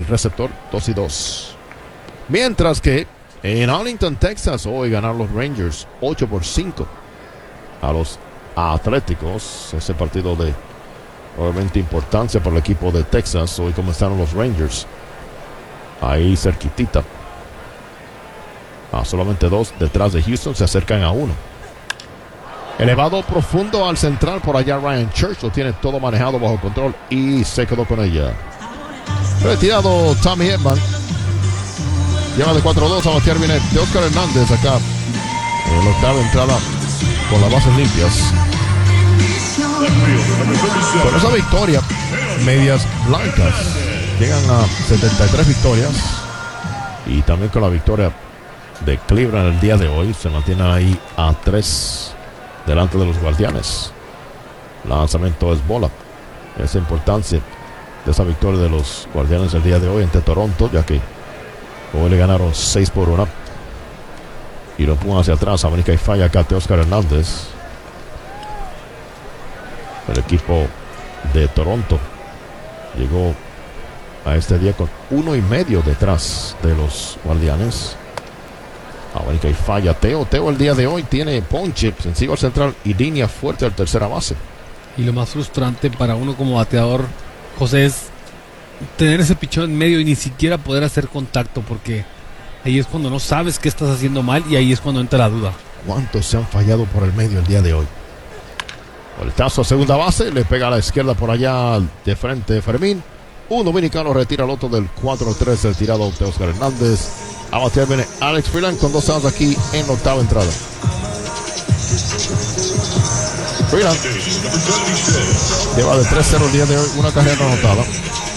receptor, 2-2. Mientras que en Arlington, Texas, hoy ganaron los Rangers 8-5 a los Atléticos. Ese partido de obviamente importancia para el equipo de Texas. Hoy comenzaron los Rangers ahí cerquitita, solamente 2 detrás de Houston, se acercan a 1. Elevado profundo al central, por allá Ryan Church lo tiene todo manejado bajo control y se quedó con ella. Retirado Tommy Edman. Lleva de 4-2 a batear, viene de Oscar Hernández acá en la octava entrada con las bases limpias. Con esa victoria, Medias Blancas llegan a 73 victorias, y también con la victoria de Cleveland el día de hoy se mantienen ahí a 3 delante de los Guardianes. Lanzamiento es bola. Esa importancia de esa victoria de los Guardianes el día de hoy ante Toronto, ya que hoy le ganaron 6-1 y lo empujan hacia atrás. Abanica y falla acá de Oscar Hernández. El equipo de Toronto llegó a este día con 1.5 detrás de los Guardianes. Abanica y falla Teo el día de hoy tiene ponche, sencillo al central y línea fuerte al tercera base. Y lo más frustrante para uno como bateador, José, es tener ese pichón en medio y ni siquiera poder hacer contacto, porque ahí es cuando no sabes qué estás haciendo mal y ahí es cuando entra la duda. ¿Cuántos se han fallado por el medio el día de hoy? Voltazo a segunda base, le pega a la izquierda por allá de frente Fermín. Un dominicano retira al otro del 4-3, el tirado de Oscar Hernández. A batear viene Alex Freeland con 2 outs aquí en la octava entrada. Freeland lleva de 3-0 el día de hoy, una carrera anotada.